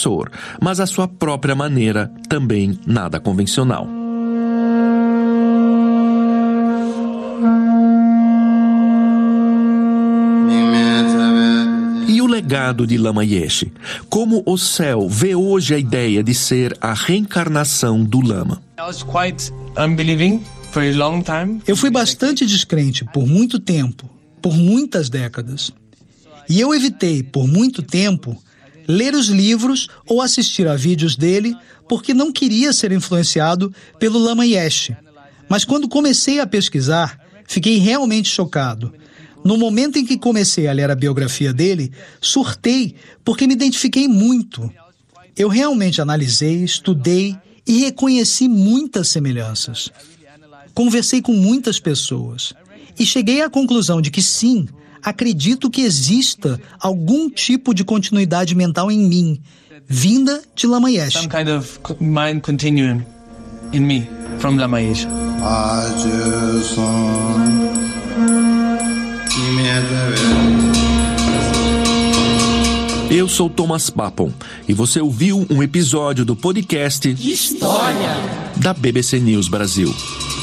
promissor, mas à sua própria maneira, também nada convencional. E o legado de Lama Yeshe? Como o céu vê hoje a ideia de ser a reencarnação do Lama? Eu fui bastante descrente por muito tempo, por muitas décadas. E eu evitei, por muito tempo, ler os livros ou assistir a vídeos dele porque não queria ser influenciado pelo Lama Yeshe. Mas quando comecei a pesquisar, fiquei realmente chocado. No momento em que comecei a ler a biografia dele, surtei porque me identifiquei muito. Eu realmente analisei, estudei e reconheci muitas semelhanças. Conversei com muitas pessoas e cheguei à conclusão de que sim, acredito que exista algum tipo de continuidade mental em mim, vinda de Lama Yeshe. Some kind of mind continuum in me from Lama Yeshe. Eu sou Thomas Papon e você ouviu um episódio do podcast História da BBC News Brasil.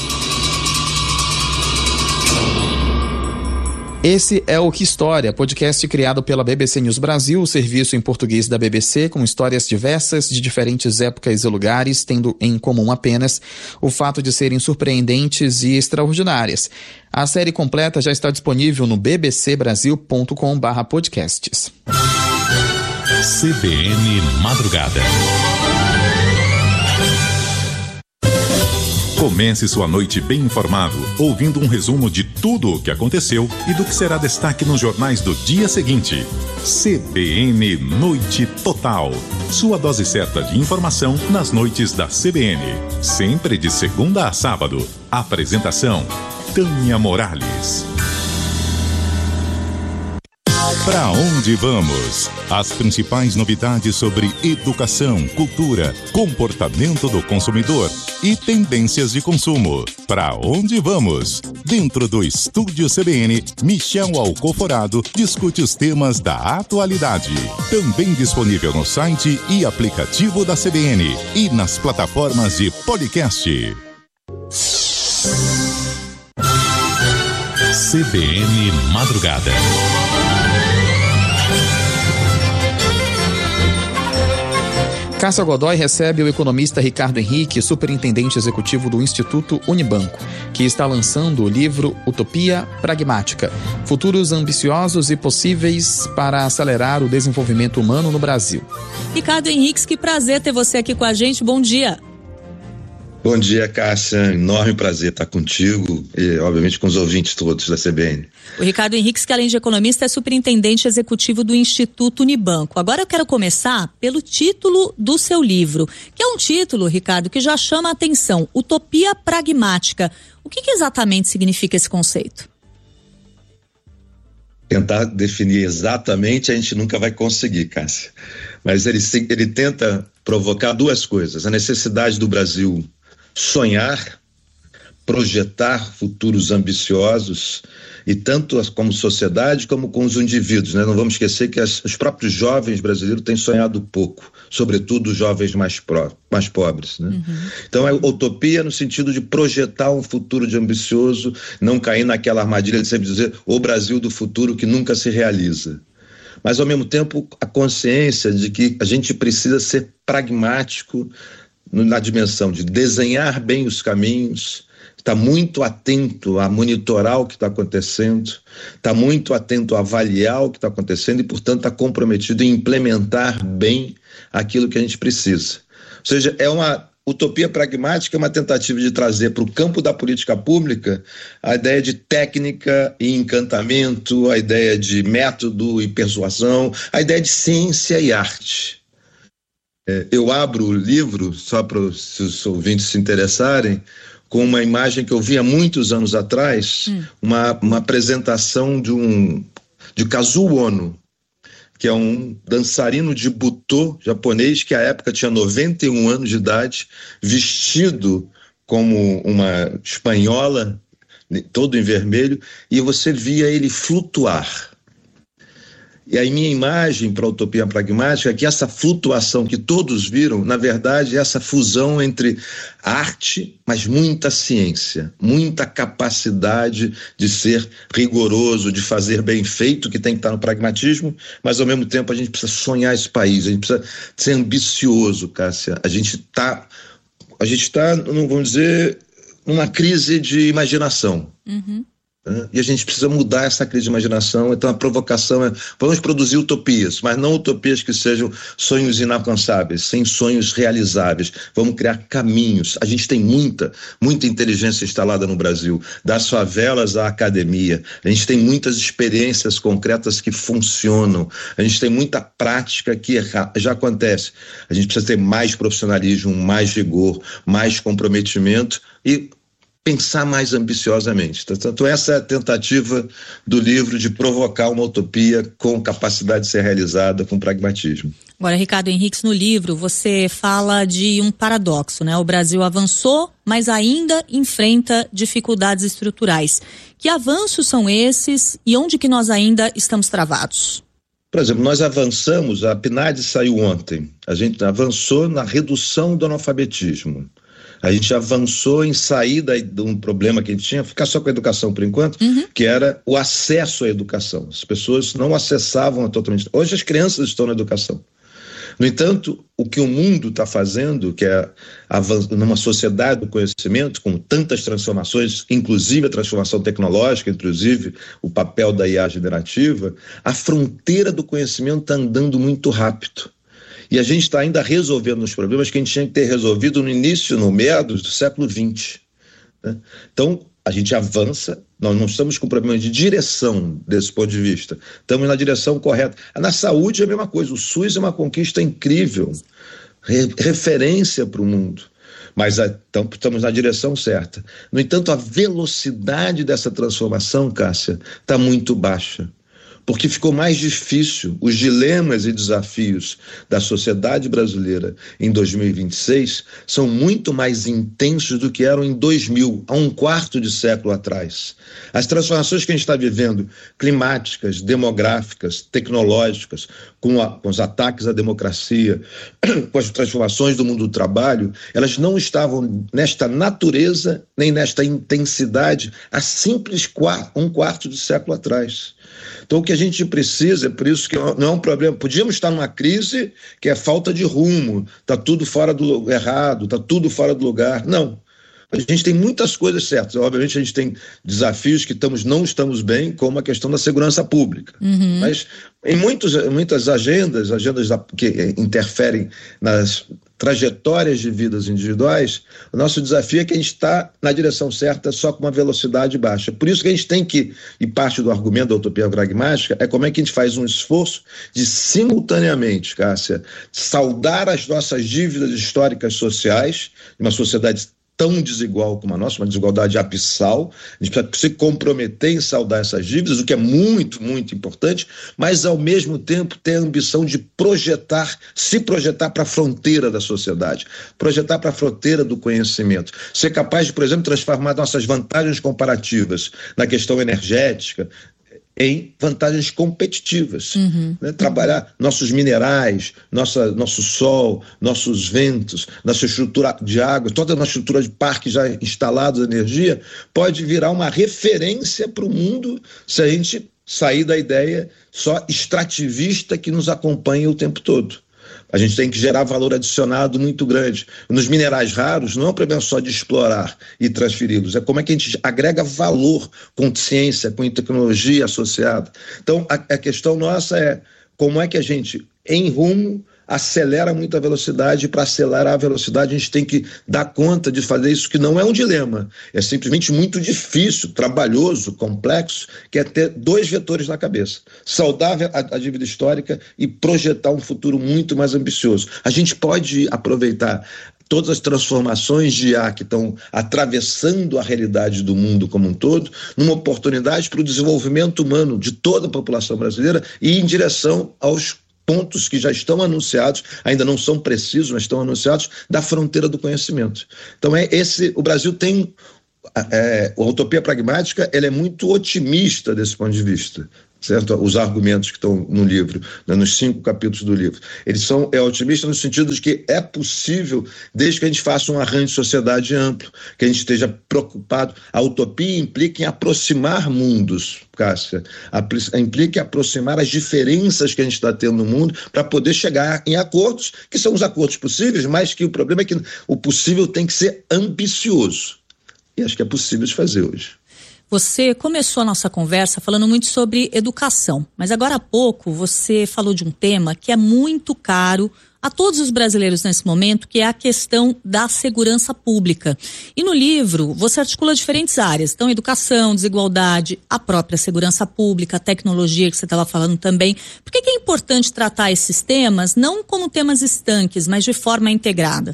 Esse é o Que História, podcast criado pela BBC News Brasil, o serviço em português da BBC, com histórias diversas de diferentes épocas e lugares, tendo em comum apenas o fato de serem surpreendentes e extraordinárias. A série completa já está disponível no bbcbrasil.com/podcasts. CBN Madrugada. Comece sua noite bem informado, ouvindo um resumo de tudo o que aconteceu e do que será destaque nos jornais do dia seguinte. CBN Noite Total. Sua dose certa de informação nas noites da CBN. Sempre de segunda a sábado. Apresentação: Tânia Morales. Pra onde vamos? As principais novidades sobre educação, cultura, comportamento do consumidor e tendências de consumo. Pra onde vamos? Dentro do Estúdio CBN, Michel Alcoforado discute os temas da atualidade. Também disponível no site e aplicativo da CBN e nas plataformas de podcast. CBN Madrugada. Cássia Godoy recebe o economista Ricardo Henrique, superintendente executivo do Instituto Unibanco, que está lançando o livro Utopia Pragmática, Futuros Ambiciosos e Possíveis para Acelerar o Desenvolvimento Humano no Brasil. Ricardo Henrique, que prazer ter você aqui com a gente. Bom dia. Bom dia, Cássia. Enorme prazer estar contigo e, obviamente, com os ouvintes todos da CBN. O Ricardo Henrique, que além de economista, é superintendente executivo do Instituto Unibanco. Agora eu quero começar pelo título do seu livro, que é um título, Ricardo, que já chama a atenção, Utopia Pragmática. O que exatamente significa esse conceito? Tentar definir exatamente a gente nunca vai conseguir, Cássia. Mas ele tenta provocar duas coisas. A necessidade do Brasil sonhar, projetar futuros ambiciosos, e tanto como sociedade como com os indivíduos, né? Não vamos esquecer que os próprios jovens brasileiros têm sonhado pouco, sobretudo os jovens mais pobres, né? Uhum. Então é utopia no sentido de projetar um futuro de ambicioso, não cair naquela armadilha de sempre dizer o Brasil do futuro que nunca se realiza. Mas ao mesmo tempo a consciência de que a gente precisa ser pragmático na dimensão de desenhar bem os caminhos, está muito atento a monitorar o que está acontecendo, está muito atento a avaliar o que está acontecendo e, portanto, está comprometido em implementar bem aquilo que a gente precisa. Ou seja, é uma utopia pragmática, uma tentativa de trazer para o campo da política pública a ideia de técnica e encantamento, a ideia de método e persuasão, a ideia de ciência e arte. Eu abro o livro, só para os ouvintes se interessarem, com uma imagem que eu vi há muitos anos atrás, uma apresentação de Kazuo Ono, que é um dançarino de butô japonês que à época tinha 91 anos de idade, vestido como uma espanhola, todo em vermelho, e você via ele flutuar. E a minha imagem para a utopia pragmática é que essa flutuação que todos viram, na verdade, é essa fusão entre arte, mas muita ciência, muita capacidade de ser rigoroso, de fazer bem feito, que tem que estar no pragmatismo, mas ao mesmo tempo a gente precisa sonhar esse país, a gente precisa ser ambicioso, Cássia. A gente está, não vamos dizer, numa crise de imaginação. Uhum. E a gente precisa mudar essa crise de imaginação. Então a provocação é: vamos produzir utopias, mas não utopias que sejam sonhos inalcançáveis, sem sonhos realizáveis. Vamos criar caminhos. A gente tem muita inteligência instalada no Brasil, das favelas à academia. A gente tem muitas experiências concretas que funcionam. A gente tem muita prática que já acontece. A gente precisa ter mais profissionalismo, mais rigor, mais comprometimento e pensar mais ambiciosamente. Portanto, essa é a tentativa do livro de provocar uma utopia com capacidade de ser realizada com pragmatismo. Agora, Ricardo Henriques, no livro você fala de um paradoxo, né? O Brasil avançou, mas ainda enfrenta dificuldades estruturais. Que avanços são esses e onde que nós ainda estamos travados? Por exemplo, nós avançamos, a PNAD saiu ontem, a gente avançou na redução do analfabetismo. A gente avançou em sair de um problema que a gente tinha, ficar só com a educação por enquanto, que era o acesso à educação. As pessoas não acessavam totalmente. Hoje as crianças estão na educação. No entanto, o que o mundo está fazendo, que é numa sociedade do conhecimento, com tantas transformações, inclusive a transformação tecnológica, inclusive o papel da IA generativa, a fronteira do conhecimento está andando muito rápido. E a gente está ainda resolvendo os problemas que a gente tinha que ter resolvido no início, no meados do século XX. Né? Então, a gente avança, nós não estamos com problema de direção desse ponto de vista, estamos na direção correta. Na saúde é a mesma coisa, o SUS é uma conquista incrível, referência para o mundo. Mas então, estamos na direção certa. No entanto, a velocidade dessa transformação, Cássia, está muito baixa. Porque ficou mais difícil. Os dilemas e desafios da sociedade brasileira em 2026 são muito mais intensos do que eram em 2000, há um quarto de século atrás. As transformações que a gente está vivendo, climáticas, demográficas, tecnológicas, com os ataques à democracia, com as transformações do mundo do trabalho, elas não estavam nesta natureza, nem nesta intensidade, há simples um quarto de século atrás. Então o que a gente precisa, é por isso que não é um problema, podíamos estar numa crise que é falta de rumo, está tudo fora do errado, está tudo fora do lugar. Não, a gente tem muitas coisas certas, obviamente a gente tem desafios que não estamos bem, como a questão da segurança pública, mas em muitas agendas que interferem nas trajetórias de vidas individuais, o nosso desafio é que a gente está na direção certa só com uma velocidade baixa. Por isso que a gente tem que, e parte do argumento da utopia pragmática, é como é que a gente faz um esforço de simultaneamente, Cássia, saldar as nossas dívidas históricas sociais, uma sociedade tão desigual como a nossa, uma desigualdade abissal. A gente precisa se comprometer em saldar essas dívidas, o que é muito, muito importante, mas ao mesmo tempo ter a ambição de se projetar para a fronteira da sociedade, projetar para a fronteira do conhecimento, ser capaz de, por exemplo, transformar nossas vantagens comparativas na questão energética em vantagens competitivas, né? Trabalhar nossos minerais, nosso sol, nossos ventos, nossa estrutura de água, toda a nossa estrutura de parques já instalados de energia, pode virar uma referência para o mundo se a gente sair da ideia só extrativista que nos acompanha o tempo todo. A gente tem que gerar valor adicionado muito grande. Nos minerais raros, não é um problema só de explorar e transferi-los, é como é que a gente agrega valor com ciência, com tecnologia associada. Então, a questão nossa é como é que a gente, em rumo, acelera muito a velocidade, e para acelerar a velocidade a gente tem que dar conta de fazer isso, que não é um dilema, é simplesmente muito difícil, trabalhoso, complexo, que é ter dois vetores na cabeça, saldar a dívida histórica e projetar um futuro muito mais ambicioso. A gente pode aproveitar todas as transformações de IA que estão atravessando a realidade do mundo como um todo, numa oportunidade para o desenvolvimento humano de toda a população brasileira e em direção aos pontos que já estão anunciados, ainda não são precisos, mas estão anunciados, da fronteira do conhecimento. Então o Brasil tem, a utopia pragmática, ela é muito otimista desse ponto de vista. certo? Os argumentos que estão no livro, né, nos 5 capítulos do livro. Eles são otimistas no sentido de que é possível, desde que a gente faça um arranjo de sociedade amplo, que a gente esteja preocupado. A utopia implica em aproximar mundos, Cássia. Implica em aproximar as diferenças que a gente está tendo no mundo para poder chegar em acordos, que são os acordos possíveis, mas que o problema é que o possível tem que ser ambicioso. E acho que é possível de fazer hoje. Você começou a nossa conversa falando muito sobre educação, mas agora há pouco você falou de um tema que é muito caro a todos os brasileiros nesse momento, que é a questão da segurança pública. E no livro você articula diferentes áreas, então educação, desigualdade, a própria segurança pública, a tecnologia que você estava falando também. Por que é importante tratar esses temas não como temas estanques, mas de forma integrada?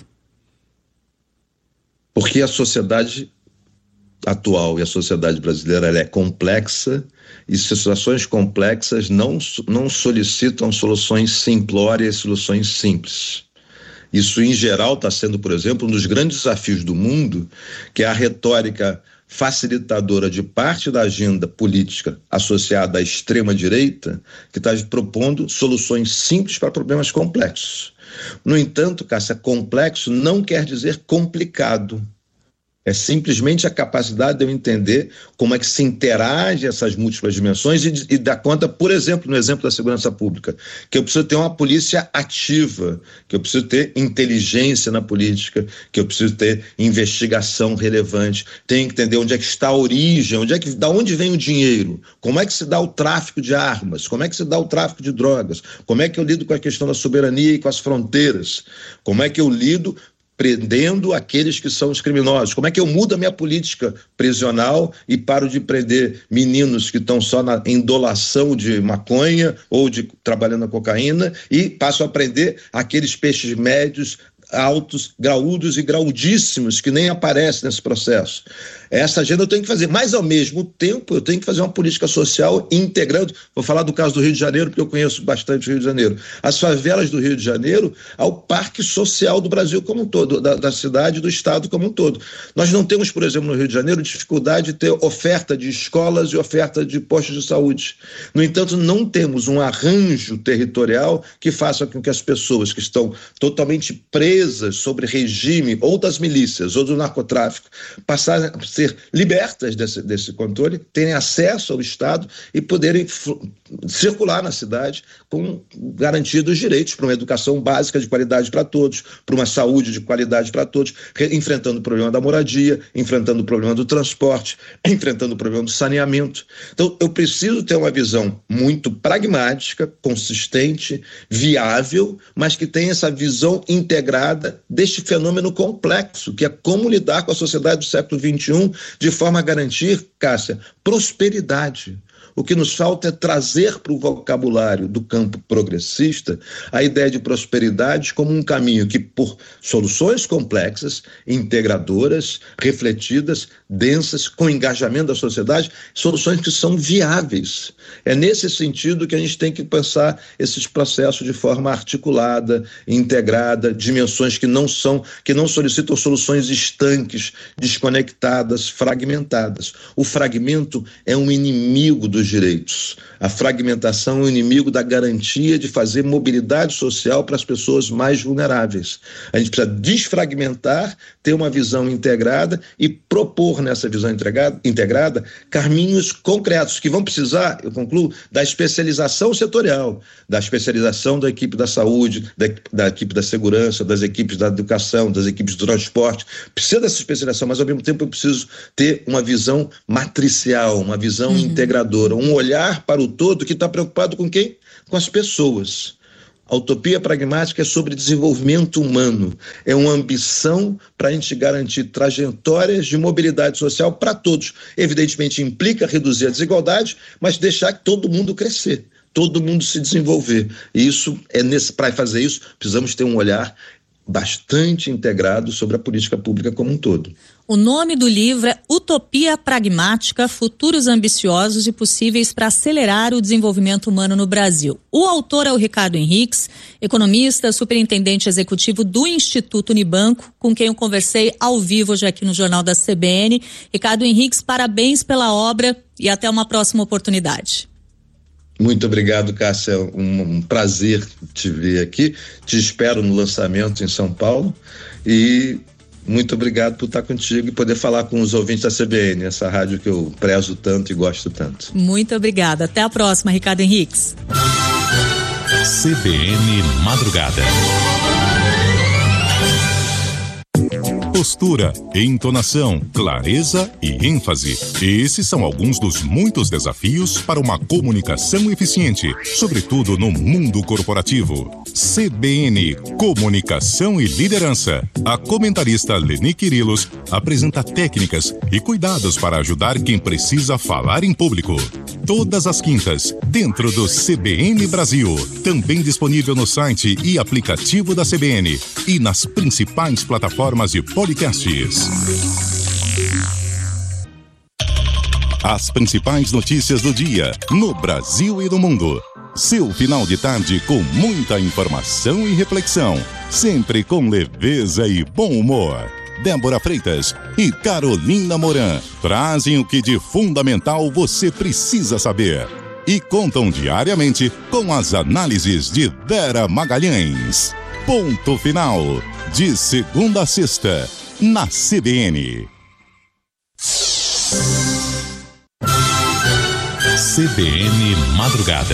Porque a sociedade atual e a sociedade brasileira ela é complexa e situações complexas não solicitam soluções simplórias, soluções simples. Isso, em geral, está sendo, por exemplo, um dos grandes desafios do mundo, que é a retórica facilitadora de parte da agenda política associada à extrema-direita, que está propondo soluções simples para problemas complexos. No entanto, Cássia, complexo não quer dizer complicado. É simplesmente a capacidade de eu entender como é que se interage essas múltiplas dimensões e dar conta, por exemplo, no exemplo da segurança pública, que eu preciso ter uma polícia ativa, que eu preciso ter inteligência na política, que eu preciso ter investigação relevante, tenho que entender onde é que está a origem, da onde vem o dinheiro, como é que se dá o tráfico de armas, como é que se dá o tráfico de drogas, como é que eu lido com a questão da soberania e com as fronteiras, como é que eu lido prendendo aqueles que são os criminosos. Como é que eu mudo a minha política prisional e paro de prender meninos que estão só na indolação de maconha ou trabalhando a cocaína e passo a prender aqueles peixes médios, altos, graúdos e graudíssimos que nem aparecem nesse processo. Essa agenda eu tenho que fazer, mas ao mesmo tempo eu tenho que fazer uma política social integrando. Vou falar do caso do Rio de Janeiro, porque eu conheço bastante o Rio de Janeiro. As favelas do Rio de Janeiro ao parque social do Brasil como um todo, da cidade e do estado como um todo. Nós não temos, por exemplo, no Rio de Janeiro, dificuldade de ter oferta de escolas e oferta de postos de saúde. No entanto, não temos um arranjo territorial que faça com que as pessoas que estão totalmente presas sobre regime ou das milícias ou do narcotráfico passarem a ser libertas desse controle, terem acesso ao Estado e poderem circular na cidade com garantidos direitos para uma educação básica de qualidade para todos, para uma saúde de qualidade para todos, enfrentando o problema da moradia, enfrentando o problema do transporte, enfrentando o problema do saneamento. Então, eu preciso ter uma visão muito pragmática, consistente, viável, mas que tenha essa visão integrada deste fenômeno complexo, que é como lidar com a sociedade do século XXI de forma a garantir, Cássia, prosperidade. O que nos falta é trazer para o vocabulário do campo progressista a ideia de prosperidade como um caminho que, por soluções complexas, integradoras, refletidas, densas, com engajamento da sociedade, soluções que são viáveis. É nesse sentido que a gente tem que pensar esses processos de forma articulada, integrada, dimensões que não solicitam soluções estanques, desconectadas, fragmentadas. O fragmento é um inimigo dos direitos. A fragmentação é o inimigo da garantia de fazer mobilidade social para as pessoas mais vulneráveis. A gente precisa desfragmentar, ter uma visão integrada e propor nessa visão integrada caminhos concretos que vão precisar, eu concluo, da especialização setorial, da especialização da equipe da saúde, da equipe da segurança, das equipes da educação, das equipes do transporte. Precisa dessa especialização, mas ao mesmo tempo eu preciso ter uma visão matricial, uma visão integradora, um olhar para o todo que está preocupado com quem? Com as pessoas. A utopia pragmática é sobre desenvolvimento humano, é uma ambição para a gente garantir trajetórias de mobilidade social para todos. Evidentemente implica reduzir a desigualdade, mas deixar que todo mundo crescer, todo mundo se desenvolver. E isso para fazer isso, precisamos ter um olhar bastante integrado sobre a política pública como um todo. O nome do livro é Utopia Pragmática, Futuros Ambiciosos e Possíveis para Acelerar o Desenvolvimento Humano no Brasil. O autor é o Ricardo Henriques, economista, superintendente executivo do Instituto Unibanco, com quem eu conversei ao vivo hoje aqui no Jornal da CBN. Ricardo Henriques, parabéns pela obra e até uma próxima oportunidade. Muito obrigado, Cássia. É um prazer te ver aqui. Te espero no lançamento em São Paulo e muito obrigado por estar contigo e poder falar com os ouvintes da CBN, essa rádio que eu prezo tanto e gosto tanto. Muito obrigada. Até a próxima, Ricardo Henriques. CBN Madrugada. Postura, entonação, clareza e ênfase. Esses são alguns dos muitos desafios para uma comunicação eficiente, sobretudo no mundo corporativo. CBN, Comunicação e Liderança. A comentarista Leni Quirilos apresenta técnicas e cuidados para ajudar quem precisa falar em público. Todas as quintas, dentro do CBN Brasil. Também disponível no site e aplicativo da CBN e nas principais plataformas de podcasts. As principais notícias do dia, no Brasil e no mundo. Seu final de tarde com muita informação e reflexão, sempre com leveza e bom humor. Débora Freitas e Carolina Moran trazem o que de fundamental você precisa saber e contam diariamente com as análises de Vera Magalhães. Ponto final, de segunda a sexta, na CBN. CBN Madrugada.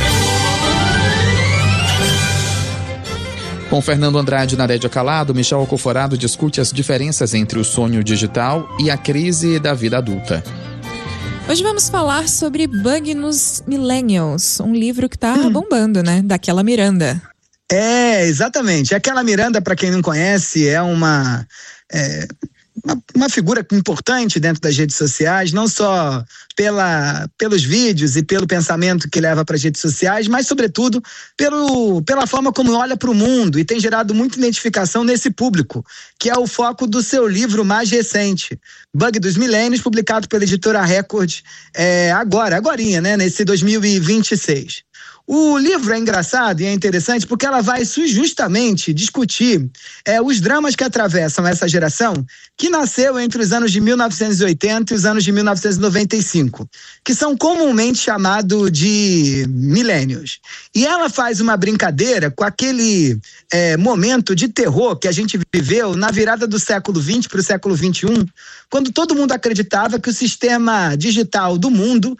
Com Fernando Andrade na rédea calado, Michel Alcoforado discute as diferenças entre o sonho digital e a crise da vida adulta. Hoje vamos falar sobre Bug nos Millennials, um livro que tá bombando, né? Daquela Miranda. Exatamente. Aquela Miranda, para quem não conhece, é uma figura importante dentro das redes sociais, não só pelos vídeos e pelo pensamento que leva para as redes sociais, mas sobretudo pela forma como olha para o mundo e tem gerado muita identificação nesse público, que é o foco do seu livro mais recente, Bug dos Millennials, publicado pela editora Record, agorinha, né, nesse 2026. O livro é engraçado e é interessante porque ela vai justamente discutir os dramas que atravessam essa geração que nasceu entre os anos de 1980 e os anos de 1995, que são comumente chamados de millennials. E ela faz uma brincadeira com aquele momento de terror que a gente viveu na virada do século XX para o século XXI, quando todo mundo acreditava que o sistema digital do mundo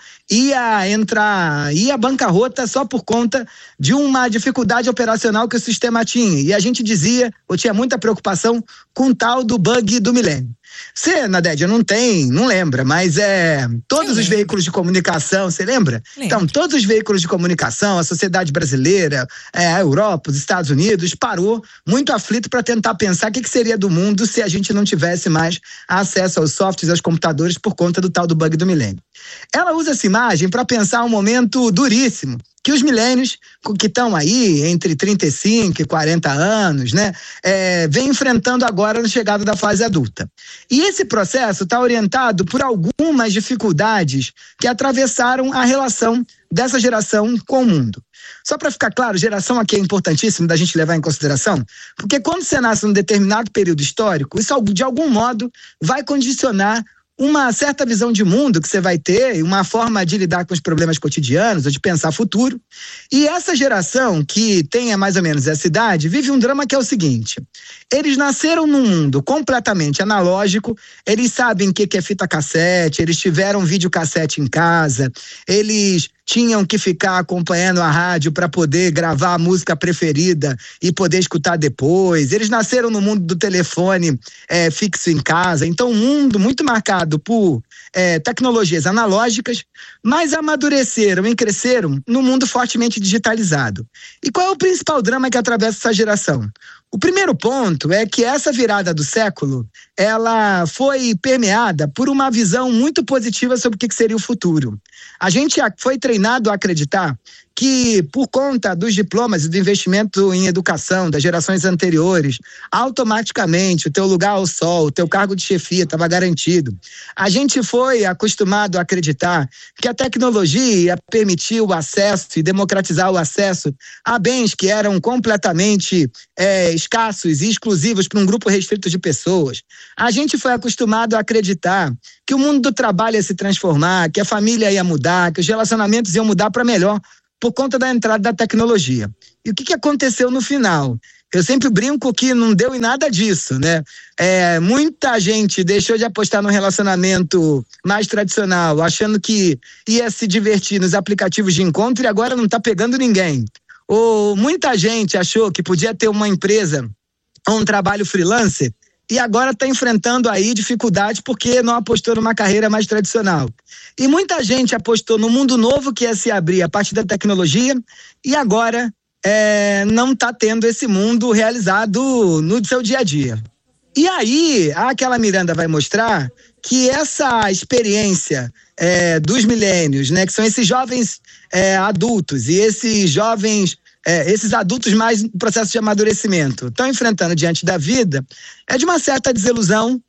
ia bancarrota só por conta de uma dificuldade operacional que o sistema tinha. E a gente dizia, ou tinha muita preocupação com o tal do bug do milênio. Você, Nadédia, não lembra, mas todos os veículos de comunicação, você lembra? Então, todos os veículos de comunicação, a sociedade brasileira, a Europa, os Estados Unidos, parou muito aflito para tentar pensar o que seria do mundo se a gente não tivesse mais acesso aos softwares e aos computadores por conta do tal do bug do milênio. Ela usa essa imagem para pensar um momento duríssimo que os milênios, que estão aí entre 35 e 40 anos, né, vem enfrentando agora na chegada da fase adulta. E esse processo está orientado por algumas dificuldades que atravessaram a relação dessa geração com o mundo. Só para ficar claro, geração aqui é importantíssimo da gente levar em consideração, porque quando você nasce num determinado período histórico, isso de algum modo vai condicionar uma certa visão de mundo que você vai ter, uma forma de lidar com os problemas cotidianos ou de pensar futuro. E essa geração que tem mais ou menos essa idade vive um drama que é o seguinte: eles nasceram num mundo completamente analógico, eles sabem o que é fita cassete, eles tiveram videocassete em casa, eles tinham que ficar acompanhando a rádio para poder gravar a música preferida e poder escutar depois. Eles nasceram no mundo do telefone fixo em casa. Então, um mundo muito marcado por tecnologias analógicas, mas amadureceram e cresceram num mundo fortemente digitalizado. E qual é o principal drama que atravessa essa geração? O primeiro ponto é que essa virada do século, ela foi permeada por uma visão muito positiva sobre o que seria o futuro. A gente foi treinado a acreditar que, por conta dos diplomas e do investimento em educação das gerações anteriores, automaticamente o teu lugar ao sol, o teu cargo de chefia estava garantido. A gente foi acostumado a acreditar que a tecnologia ia permitir o acesso e democratizar o acesso a bens que eram completamente escassos e exclusivos para um grupo restrito de pessoas. A gente foi acostumado a acreditar que o mundo do trabalho ia se transformar, que a família ia mudar, que os relacionamentos iam mudar para melhor, por conta da entrada da tecnologia. E o que aconteceu no final? Eu sempre brinco que não deu em nada disso, né? Muita gente deixou de apostar no relacionamento mais tradicional, achando que ia se divertir nos aplicativos de encontro e agora não está pegando ninguém. Ou muita gente achou que podia ter uma empresa ou um trabalho freelancer e agora está enfrentando aí dificuldades porque não apostou numa carreira mais tradicional. E muita gente apostou no mundo novo que ia se abrir a partir da tecnologia e agora não está tendo esse mundo realizado no seu dia a dia. E aí, aquela Miranda vai mostrar que essa experiência dos milênios, né, que são esses jovens adultos e esses jovens, esses adultos mais no processo de amadurecimento, estão enfrentando diante da vida, de uma certa desilusão,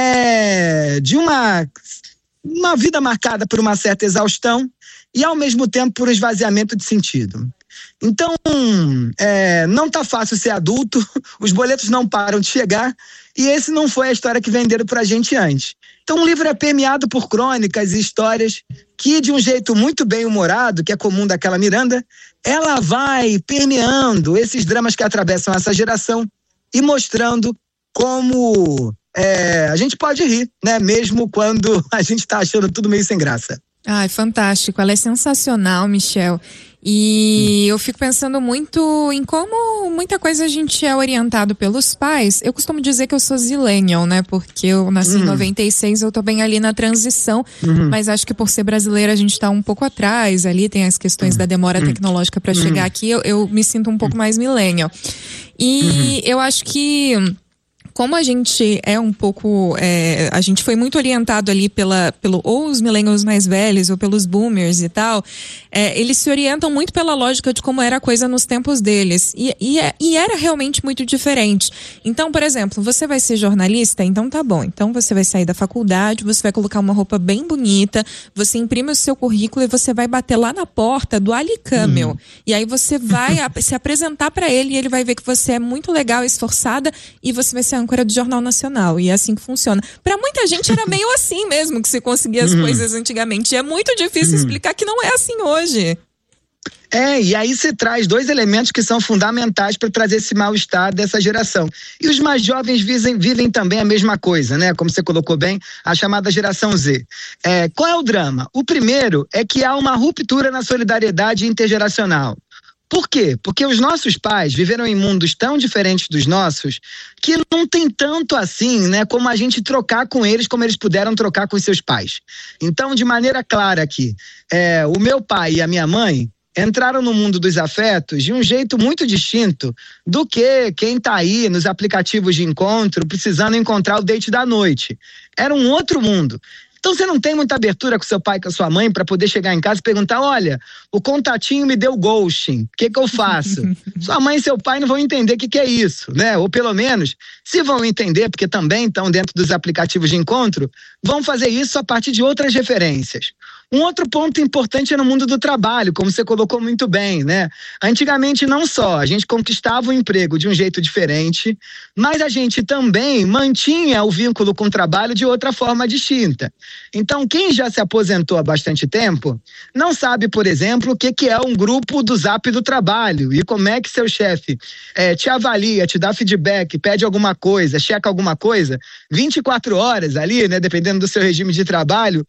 de uma vida marcada por uma certa exaustão e, ao mesmo tempo, por esvaziamento de sentido. Então, não está fácil ser adulto, os boletos não param de chegar e esse não foi a história que venderam pra gente antes. Então o livro é permeado por crônicas e histórias que, de um jeito muito bem humorado, que é comum daquela Miranda, ela vai permeando esses dramas que atravessam essa geração e mostrando como a gente pode rir, né? Mesmo quando a gente está achando tudo meio sem graça. Ai, fantástico. Ela é sensacional, Michel. E eu fico pensando muito em como muita coisa a gente é orientado pelos pais. Eu costumo dizer que eu sou zillennial, né? Porque eu nasci em 96, eu tô bem ali na transição, mas acho que por ser brasileira a gente tá um pouco atrás ali, tem as questões da demora tecnológica para chegar aqui, eu me sinto um pouco mais millennial. E eu acho que como a gente é um pouco, a gente foi muito orientado ali ou os millennials mais velhos ou pelos boomers e tal, eles se orientam muito pela lógica de como era a coisa nos tempos deles e era realmente muito diferente. Então, por exemplo, você vai ser jornalista, então tá bom, então você vai sair da faculdade, você vai colocar uma roupa bem bonita, você imprime o seu currículo e você vai bater lá na porta do Ali Camel, e aí você vai se apresentar pra ele e ele vai ver que você é muito legal, esforçada, e você vai ser âncora do Jornal Nacional, e é assim que funciona. Pra muita gente era meio assim mesmo que se conseguia as coisas antigamente, e é muito difícil explicar que não é assim hoje. E aí você traz dois elementos que são fundamentais para trazer esse mal-estar dessa geração. E os mais jovens vivem também a mesma coisa, né? Como você colocou bem, a chamada geração Z. Qual é o drama? O primeiro é que há uma ruptura na solidariedade intergeracional. Por quê? Porque os nossos pais viveram em mundos tão diferentes dos nossos que não tem tanto assim, né, como a gente trocar com eles como eles puderam trocar com seus pais. Então, de maneira clara aqui, o meu pai e a minha mãe entraram no mundo dos afetos de um jeito muito distinto do que quem está aí nos aplicativos de encontro precisando encontrar o date da noite. Era um outro mundo. Então você não tem muita abertura com seu pai e com a sua mãe para poder chegar em casa e perguntar, olha, o contatinho me deu ghosting, o que eu faço? Sua mãe e seu pai não vão entender o que é isso, né? Ou pelo menos, se vão entender, porque também estão dentro dos aplicativos de encontro, vão fazer isso a partir de outras referências. Um outro ponto importante é no mundo do trabalho, como você colocou muito bem, né? Antigamente não só a gente conquistava o emprego de um jeito diferente, mas a gente também mantinha o vínculo com o trabalho de outra forma distinta. Então, quem já se aposentou há bastante tempo, não sabe, por exemplo, o que é um grupo do Zap do trabalho e como é que seu chefe te avalia, te dá feedback, pede alguma coisa, checa alguma coisa, 24 horas ali, né, dependendo do seu regime de trabalho,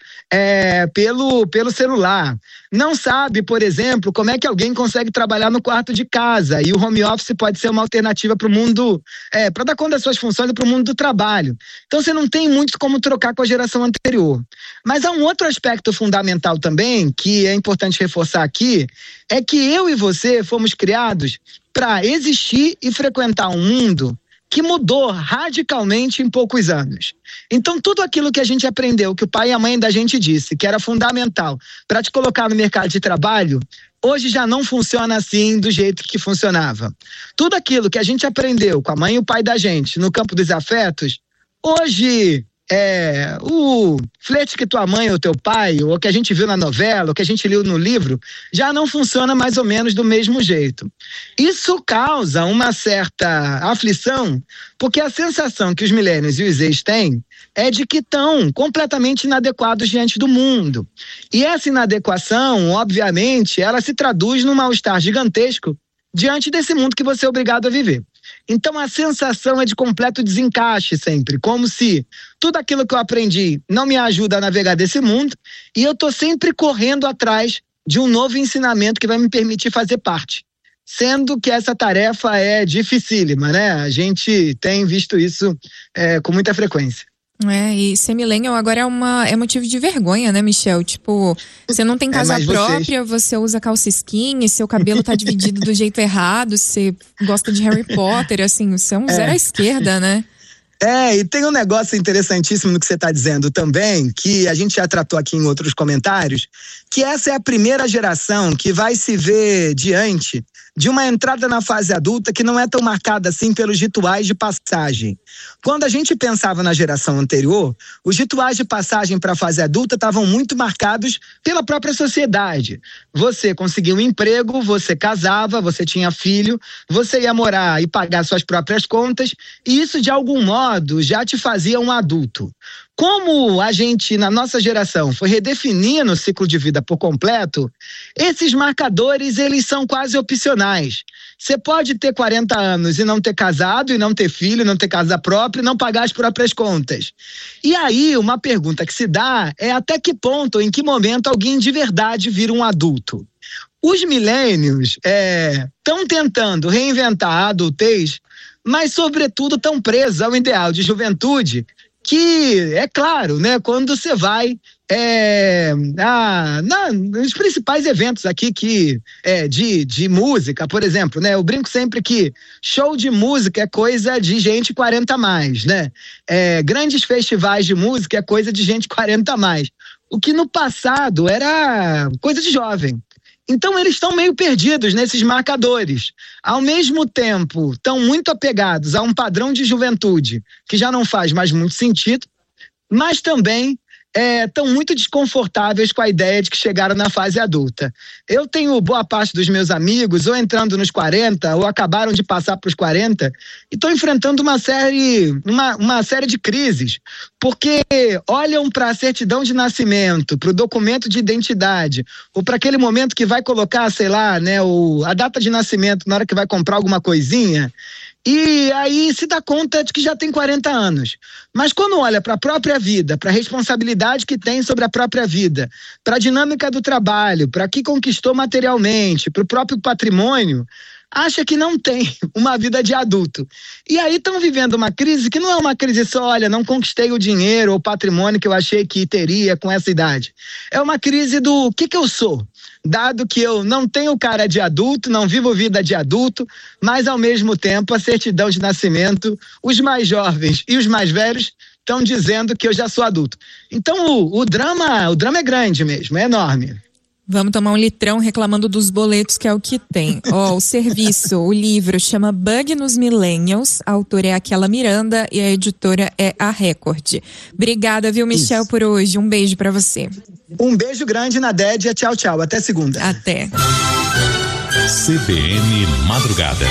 pelo celular. Não sabe, por exemplo, como é que alguém consegue trabalhar no quarto de casa e o home office pode ser uma alternativa para o mundo, para dar conta das suas funções e para o mundo do trabalho. Então você não tem muito como trocar com a geração anterior. Mas há um outro aspecto fundamental também, que é importante reforçar aqui, é que eu e você fomos criados para existir e frequentar um mundo que mudou radicalmente em poucos anos. Então, tudo aquilo que a gente aprendeu, que o pai e a mãe da gente disse, que era fundamental para te colocar no mercado de trabalho, hoje já não funciona assim do jeito que funcionava. Tudo aquilo que a gente aprendeu com a mãe e o pai da gente no campo dos afetos, hoje o flerte que tua mãe ou teu pai, ou que a gente viu na novela, ou que a gente leu no livro, já não funciona mais ou menos do mesmo jeito. Isso causa uma certa aflição, porque a sensação que os millennials e os ex têm é de que estão completamente inadequados diante do mundo. E essa inadequação, obviamente, ela se traduz num mal-estar gigantesco diante desse mundo que você é obrigado a viver. Então a sensação é de completo desencaixe sempre, como se tudo aquilo que eu aprendi não me ajuda a navegar desse mundo e eu estou sempre correndo atrás de um novo ensinamento que vai me permitir fazer parte. Sendo que essa tarefa é dificílima, né? A gente tem visto isso com muita frequência. E ser millennial agora é motivo de vergonha, né, Michel? Tipo, você não tem casa própria, você usa calça skinny, seu cabelo tá dividido do jeito errado, você gosta de Harry Potter, assim, você é um zero à esquerda, né? E tem um negócio interessantíssimo no que você está dizendo também, que a gente já tratou aqui em outros comentários, que essa é a primeira geração que vai se ver diante de uma entrada na fase adulta que não é tão marcada assim pelos rituais de passagem. Quando a gente pensava na geração anterior, os rituais de passagem para a fase adulta estavam muito marcados pela própria sociedade. Você conseguia um emprego, você casava, você tinha filho, você ia morar e pagar suas próprias contas, e isso de algum modo já te fazia um adulto. Como a gente, na nossa geração, foi redefinindo o ciclo de vida por completo, esses marcadores, eles são quase opcionais. Você pode ter 40 anos e não ter casado, e não ter filho, não ter casa própria, e não pagar as próprias contas. E aí, uma pergunta que se dá é até que ponto, em que momento alguém de verdade vira um adulto? Os millennials estão tentando reinventar a adultez, mas, sobretudo, estão presos ao ideal de juventude, que, é claro, né, quando você vai nos principais eventos aqui de música, por exemplo, né, eu brinco sempre que show de música é coisa de gente 40 a mais, né? Grandes festivais de música é coisa de gente 40 a mais. O que no passado era coisa de jovem. Então eles estão meio perdidos nesses marcadores. Ao mesmo tempo, estão muito apegados a um padrão de juventude que já não faz mais muito sentido, mas também estão muito desconfortáveis com a ideia de que chegaram na fase adulta. Eu tenho boa parte dos meus amigos ou entrando nos 40 ou acabaram de passar para os 40 e estão enfrentando uma série de crises, porque olham para a certidão de nascimento, para o documento de identidade ou para aquele momento que vai colocar, sei lá, né, a data de nascimento na hora que vai comprar alguma coisinha, e aí se dá conta de que já tem 40 anos. Mas quando olha para a própria vida, para a responsabilidade que tem sobre a própria vida, para a dinâmica do trabalho, para o que conquistou materialmente, para o próprio patrimônio, acha que não tem uma vida de adulto. E aí estão vivendo uma crise que não é uma crise só, olha, não conquistei o dinheiro ou o patrimônio que eu achei que teria com essa idade. É uma crise do que eu sou. Dado que eu não tenho cara de adulto, não vivo vida de adulto, mas ao mesmo tempo a certidão de nascimento, os mais jovens e os mais velhos estão dizendo que eu já sou adulto. Então o drama é grande mesmo, é enorme. Vamos tomar um litrão reclamando dos boletos, que é o que tem. O serviço, o livro chama Bug nos Millennials, a autora é Aquela Miranda e a editora é a Record. Obrigada, viu, Michel, por hoje. Um beijo pra você. Um beijo grande na Dédia. Tchau, tchau. Até segunda. Até. CBN Madrugada.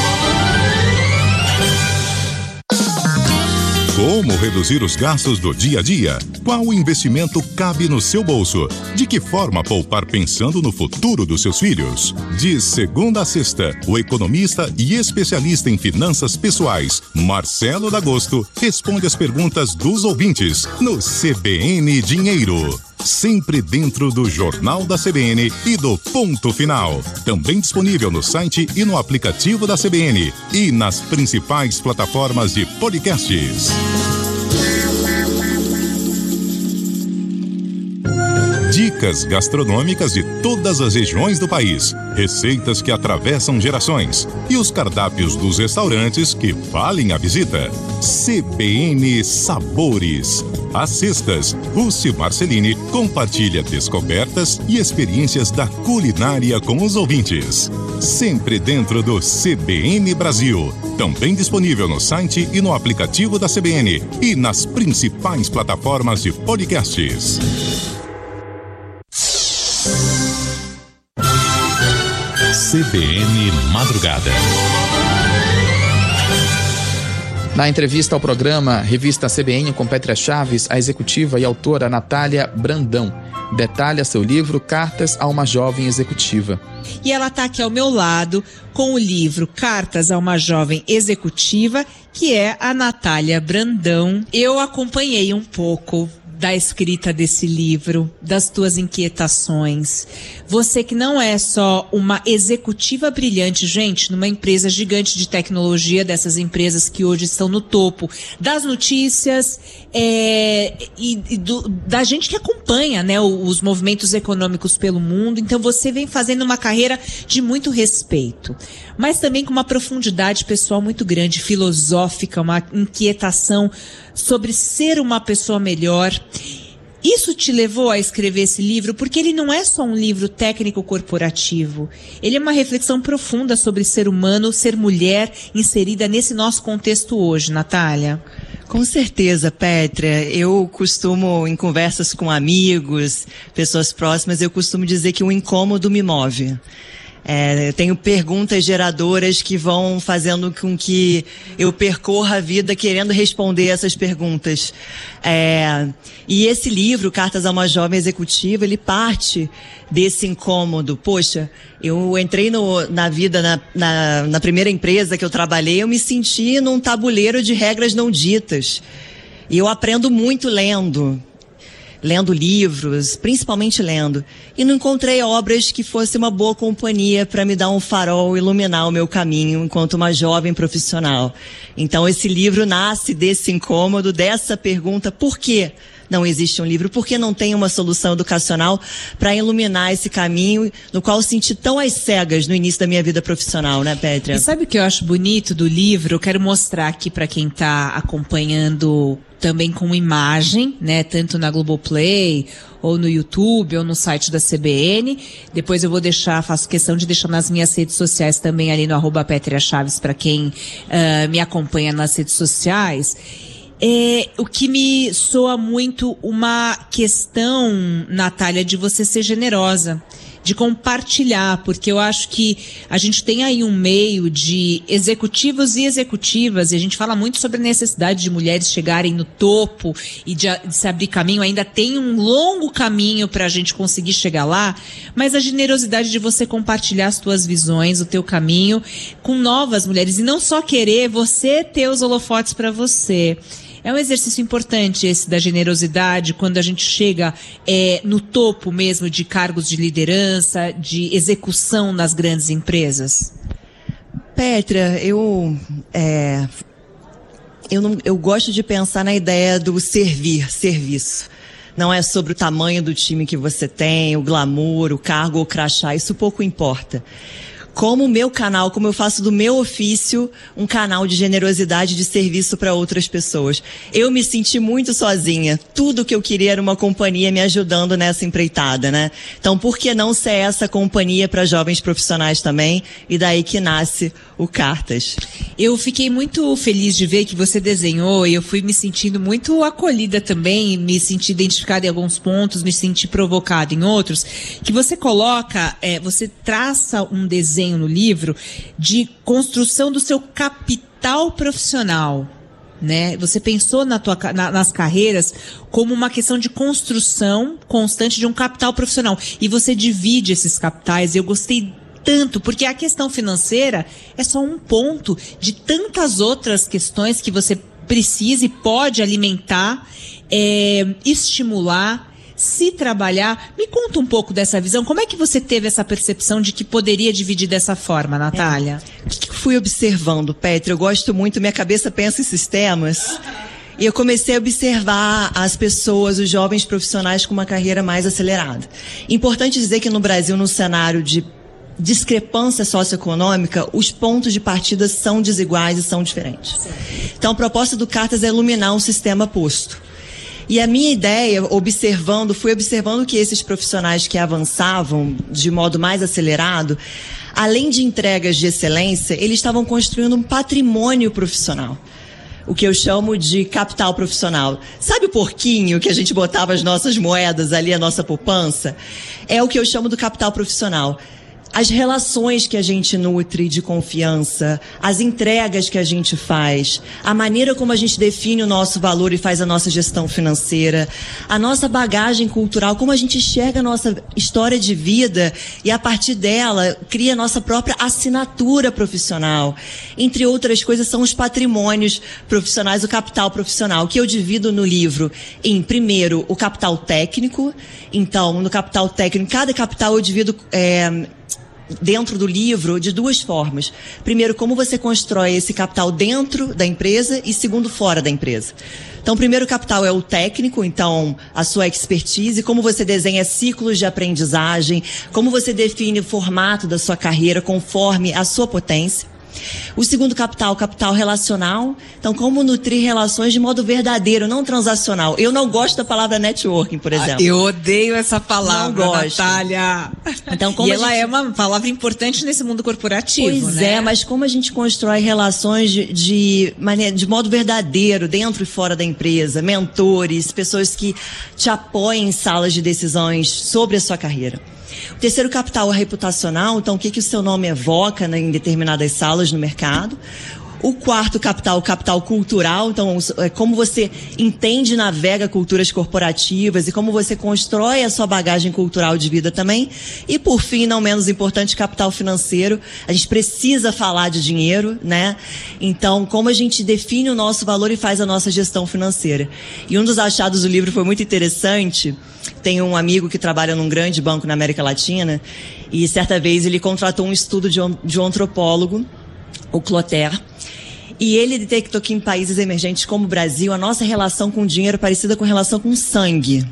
Como reduzir os gastos do dia a dia? Qual investimento cabe no seu bolso? De que forma poupar pensando no futuro dos seus filhos? De segunda a sexta, o economista e especialista em finanças pessoais, Marcelo D'Agosto, responde as perguntas dos ouvintes no CBN Dinheiro. Sempre dentro do Jornal da CBN e do Ponto Final. Também disponível no site e no aplicativo da CBN e nas principais plataformas de podcasts. Dicas gastronômicas de todas as regiões do país, receitas que atravessam gerações e os cardápios dos restaurantes que valem a visita. CBN Sabores. Às sextas, Rússi Marcelini compartilha descobertas e experiências da culinária com os ouvintes. Sempre dentro do CBN Brasil. Também disponível no site e no aplicativo da CBN e nas principais plataformas de podcasts. CBN Madrugada. Na entrevista ao programa Revista CBN com Pétria Chaves, a executiva e autora Natália Brandão detalha seu livro Cartas a uma Jovem Executiva. E ela está aqui ao meu lado com o livro Cartas a uma Jovem Executiva, que é a Natália Brandão. Eu acompanhei um pouco da escrita desse livro, das tuas inquietações. Você que não é só uma executiva brilhante, gente, numa empresa gigante de tecnologia, dessas empresas que hoje estão no topo das notícias, da gente que acompanha, né, os movimentos econômicos pelo mundo. Então você vem fazendo uma carreira de muito respeito, mas também com uma profundidade pessoal muito grande, filosófica, uma inquietação sobre ser uma pessoa melhor. Isso te levou a escrever esse livro, porque ele não é só um livro técnico corporativo. Ele é uma reflexão profunda sobre ser humano, ser mulher, inserida nesse nosso contexto hoje, Natália. Com certeza, Pétria. Eu costumo, em conversas com amigos, pessoas próximas, eu costumo dizer que o incômodo me move. Eu tenho perguntas geradoras que vão fazendo com que eu percorra a vida querendo responder essas perguntas. E esse livro, Cartas a uma Jovem Executiva, ele parte desse incômodo. Poxa, eu entrei na vida, na primeira empresa que eu trabalhei, eu me senti num tabuleiro de regras não ditas. E eu aprendo muito lendo livros, principalmente lendo, e não encontrei obras que fosse uma boa companhia para me dar um farol, iluminar o meu caminho enquanto uma jovem profissional. Então esse livro nasce desse incômodo, dessa pergunta: por que não existe um livro? Por que não tem uma solução educacional para iluminar esse caminho no qual eu senti tão às cegas no início da minha vida profissional, né, Pétria? E sabe o que eu acho bonito do livro? Eu quero mostrar aqui para quem está acompanhando também com imagem, né, tanto na Globoplay, ou no YouTube, ou no site da CBN. Depois eu vou faço questão de deixar nas minhas redes sociais também, ali no @PétriaChaves, para quem me acompanha nas redes sociais. O que me soa muito uma questão, Natália, de você ser generosa, de compartilhar, porque eu acho que a gente tem aí um meio de executivos e executivas, e a gente fala muito sobre a necessidade de mulheres chegarem no topo e de se abrir caminho. Ainda tem um longo caminho para a gente conseguir chegar lá, mas a generosidade de você compartilhar as tuas visões, o teu caminho com novas mulheres, e não só querer você ter os holofotes para você. É um exercício importante esse da generosidade, quando a gente chega no topo mesmo de cargos de liderança, de execução nas grandes empresas. Pétria, eu gosto de pensar na ideia do serviço. Não é sobre o tamanho do time que você tem, o glamour, o cargo ou o crachá, isso pouco importa. Como o meu canal, como eu faço do meu ofício um canal de generosidade, de serviço para outras pessoas. Eu me senti muito sozinha. Tudo que eu queria era uma companhia me ajudando nessa empreitada, né? Então, por que não ser essa companhia para jovens profissionais também? E daí que nasce o Cartas. Eu fiquei muito feliz de ver que você desenhou, e eu fui me sentindo muito acolhida também, me senti identificada em alguns pontos, me senti provocada em outros, que você coloca, você traça um desenho no livro de construção do seu capital profissional, né? Você pensou nas carreiras como uma questão de construção constante de um capital profissional, e você divide esses capitais. Eu gostei tanto, porque a questão financeira é só um ponto de tantas outras questões que você precisa e pode alimentar, estimular, se trabalhar. Me conta um pouco dessa visão. Como é que você teve essa percepção de que poderia dividir dessa forma, Natália? O que eu fui observando, Pétria? Eu gosto muito, minha cabeça pensa em sistemas. E eu comecei a observar as pessoas, os jovens profissionais com uma carreira mais acelerada. Importante dizer que no Brasil, no cenário de discrepância socioeconômica, os pontos de partida são desiguais e são diferentes. Então, a proposta do Cartas é iluminar um sistema posto. E a minha ideia, fui observando que esses profissionais que avançavam de modo mais acelerado, além de entregas de excelência, eles estavam construindo um patrimônio profissional. O que eu chamo de capital profissional. Sabe o porquinho que a gente botava as nossas moedas ali, a nossa poupança? É o que eu chamo do capital profissional. As relações que a gente nutre de confiança, as entregas que a gente faz, a maneira como a gente define o nosso valor e faz a nossa gestão financeira, a nossa bagagem cultural, como a gente enxerga a nossa história de vida e a partir dela cria a nossa própria assinatura profissional. Entre outras coisas, são os patrimônios profissionais, o capital profissional, que eu divido no livro em, primeiro, o capital técnico. Então, no capital técnico, cada capital eu divido dentro do livro de duas formas. Primeiro, como você constrói esse capital dentro da empresa e segundo, fora da empresa. Então, o primeiro capital é o técnico, então a sua expertise, como você desenha ciclos de aprendizagem, como você define o formato da sua carreira conforme a sua potência. O segundo capital, o capital relacional. Então, como nutrir relações de modo verdadeiro, não transacional. Eu não gosto da palavra networking, por exemplo. Eu odeio essa palavra, não gosto. Natália. Então, como ela é uma palavra importante nesse mundo corporativo, pois né? Mas como a gente constrói relações de modo verdadeiro, dentro e fora da empresa, mentores, pessoas que te apoiem em salas de decisões sobre a sua carreira. O terceiro capital é reputacional, então o que o seu nome evoca, né, em determinadas salas no mercado. O quarto capital, o capital cultural, então como você entende e navega culturas corporativas e como você constrói a sua bagagem cultural de vida também. E por fim, não menos importante, capital financeiro. A gente precisa falar de dinheiro, né? Então, como a gente define o nosso valor e faz a nossa gestão financeira. E um dos achados do livro foi muito interessante. Tem um amigo que trabalha num grande banco na América Latina e certa vez ele contratou um estudo de um antropólogo, o Clotaire, e ele detectou que em países emergentes como o Brasil, a nossa relação com o dinheiro é parecida com a relação com o sangue.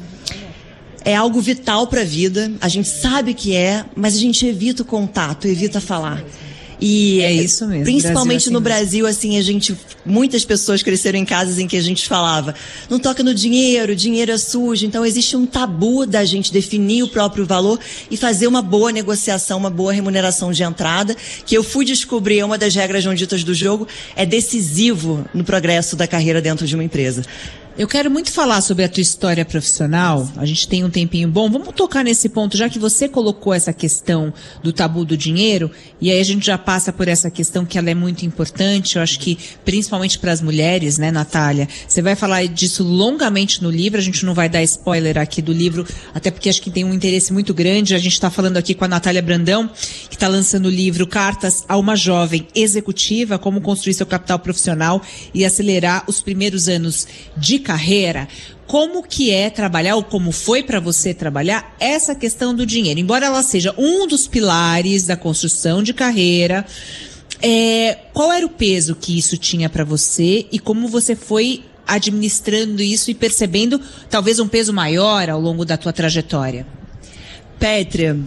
É algo vital para a vida, a gente sabe que é, mas a gente evita o contato, evita falar. E é isso mesmo. Principalmente no Brasil, assim, muitas pessoas cresceram em casas em que a gente falava, não toca no dinheiro, dinheiro é sujo. Então existe um tabu da gente definir o próprio valor e fazer uma boa negociação, uma boa remuneração de entrada, que eu fui descobrir, uma das regras não ditas do jogo, é decisivo no progresso da carreira dentro de uma empresa. Eu quero muito falar sobre a tua história profissional. A gente tem um tempinho bom. Vamos tocar nesse ponto, já que você colocou essa questão do tabu do dinheiro, e aí a gente já passa por essa questão que ela é muito importante, eu acho que principalmente para as mulheres, né, Natália? Você vai falar disso longamente no livro, a gente não vai dar spoiler aqui do livro, até porque acho que tem um interesse muito grande. A gente está falando aqui com a Natália Brandão, que está lançando o livro Cartas a uma Jovem Executiva, como construir seu capital profissional e acelerar os primeiros anos de carreira. Como que é trabalhar, ou como foi para você trabalhar essa questão do dinheiro? Embora ela seja um dos pilares da construção de carreira, qual era o peso que isso tinha para você e como você foi administrando isso e percebendo talvez um peso maior ao longo da tua trajetória? Pétria,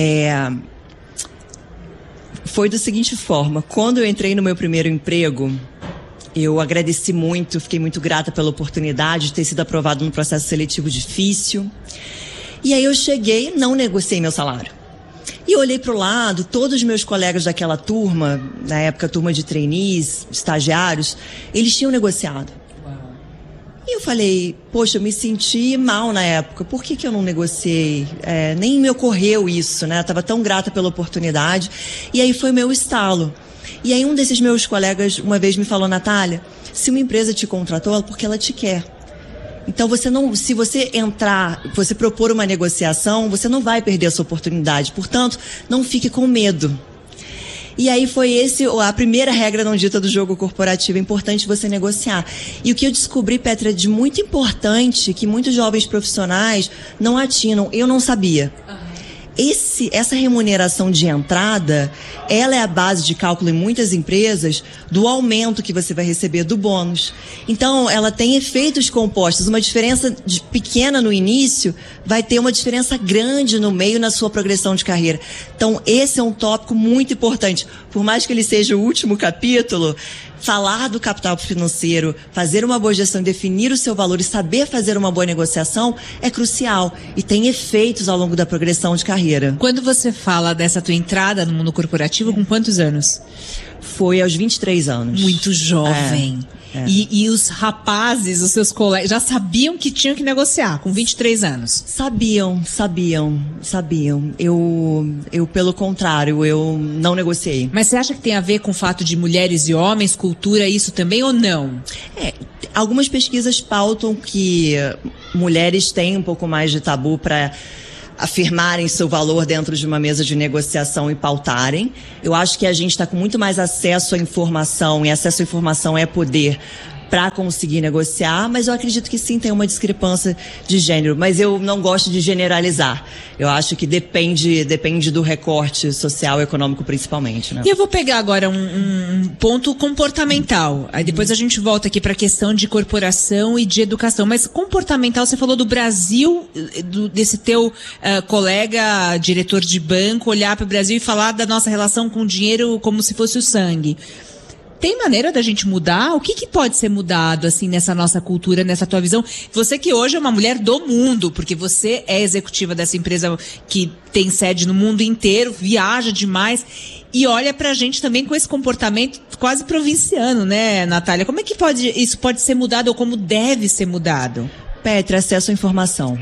foi da seguinte forma: quando eu entrei no meu primeiro emprego, eu agradeci muito, fiquei muito grata pela oportunidade de ter sido aprovado num processo seletivo difícil. E aí eu cheguei e não negociei meu salário. E olhei para o lado, todos os meus colegas daquela turma, na época turma de trainees, estagiários, eles tinham negociado. E eu falei, poxa, eu me senti mal na época, por que eu não negociei? Nem me ocorreu isso, né? Eu estava tão grata pela oportunidade. E aí foi meu estalo. E aí um desses meus colegas uma vez me falou, Natália, se uma empresa te contratou, é porque ela te quer. Então se você você propor uma negociação, você não vai perder essa oportunidade. Portanto, não fique com medo. E aí foi a primeira regra não dita do jogo corporativo, é importante você negociar. E o que eu descobri, Petra, de muito importante, que muitos jovens profissionais não atinam, eu não sabia. essa remuneração de entrada, ela é a base de cálculo em muitas empresas do aumento que você vai receber do bônus. Então, ela tem efeitos compostos. Uma diferença pequena no início vai ter uma diferença grande no meio na sua progressão de carreira. Então, esse é um tópico muito importante. Por mais que ele seja o último capítulo, falar do capital financeiro, fazer uma boa gestão, definir o seu valor e saber fazer uma boa negociação é crucial e tem efeitos ao longo da progressão de carreira. Quando você fala dessa tua entrada no mundo corporativo, com quantos anos? Foi aos 23 anos. Muito jovem. E os rapazes, os seus colegas, já sabiam que tinham que negociar com 23 anos? Sabiam. Eu pelo contrário, eu não negociei. Mas você acha que tem a ver com o fato de mulheres e homens, cultura, isso também ou não? Algumas pesquisas pautam que mulheres têm um pouco mais de tabu para afirmarem seu valor dentro de uma mesa de negociação e pautarem. Eu acho que a gente está com muito mais acesso à informação, e acesso à informação é poder para conseguir negociar, mas eu acredito que sim, tem uma discrepância de gênero, mas eu não gosto de generalizar. Eu acho que depende do recorte social e econômico principalmente, né? E eu vou pegar agora um ponto comportamental, aí depois a gente volta aqui para a questão de corporação e de educação, mas comportamental, você falou do Brasil, desse teu colega, diretor de banco, olhar para o Brasil e falar da nossa relação com o dinheiro como se fosse o sangue. Tem maneira da gente mudar? O que pode ser mudado, assim, nessa nossa cultura, nessa tua visão? Você que hoje é uma mulher do mundo, porque você é executiva dessa empresa que tem sede no mundo inteiro, viaja demais e olha pra gente também com esse comportamento quase provinciano, né, Natália? Como é que isso pode ser mudado ou como deve ser mudado? Petra, acesso à informação.